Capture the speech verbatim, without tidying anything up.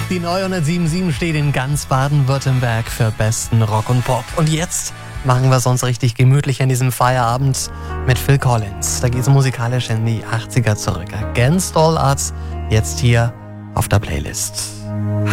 Die neunhundertsiebenundsieben steht in ganz Baden-Württemberg für besten Rock und Pop. Und jetzt machen wir es uns richtig gemütlich an diesem Feierabend mit Phil Collins. Da geht es musikalisch in die achtziger zurück. Against All Odds, jetzt hier auf der Playlist.